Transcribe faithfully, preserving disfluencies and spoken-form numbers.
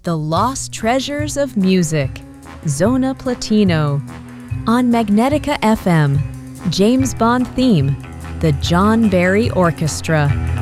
The Lost Treasures of Music, Zona Platino. On Magnetica F M, James Bond theme, the John Barry Orchestra.